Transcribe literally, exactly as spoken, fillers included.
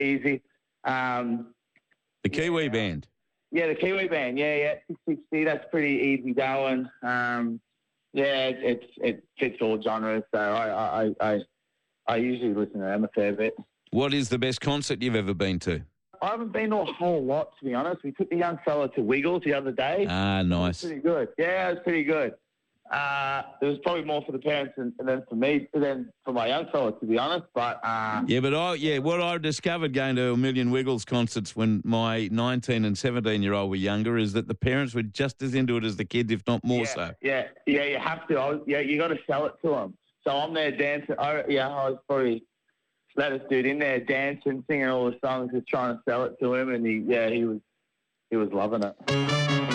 easy. Um, The Kiwi yeah, Band. Yeah, the Kiwi Band. Yeah, yeah, six sixty. That's pretty easy going. Um, yeah, it, it's it fits all genres. So I, I I I usually listen to them a fair bit. What is the best concert you've ever been to? I haven't been to a whole lot, to be honest. We took the young fella to Wiggles the other day. Ah, nice. It was pretty good. Yeah, it was pretty good. Uh, it was probably more for the parents than, than for me, than for my young fella, to be honest. But uh, Yeah, but I yeah, what I discovered going to a million Wiggles concerts when my nineteen and seventeen year old were younger is that the parents were just as into it as the kids, if not more yeah, so. Yeah, yeah, you have to. I was, yeah, you got to sell it to them. So I'm there dancing. I, yeah, I was probably latest dude in there dancing, singing all the songs, just trying to sell it to him, and he, yeah, he was, he was loving it.